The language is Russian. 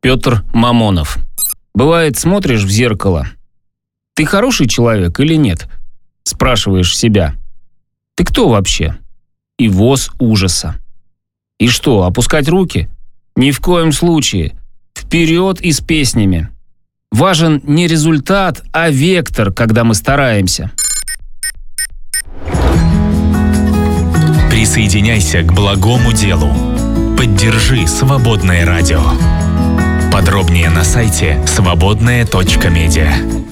Петр Мамонов. Бывает, смотришь в зеркало. Ты хороший человек или нет? Спрашиваешь себя. Ты кто вообще? И воз ужаса. И что, опускать руки? Ни в коем случае. Вперед и с песнями. Важен не результат, а вектор, когда мы стараемся. Присоединяйся к благому делу. Поддержи «Свободное радио». Подробнее на сайте свободное.медиа.